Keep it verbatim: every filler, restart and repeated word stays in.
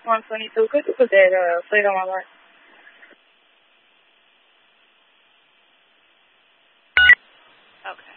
one twenty-two. Could you put that uh, plate on my right? Okay.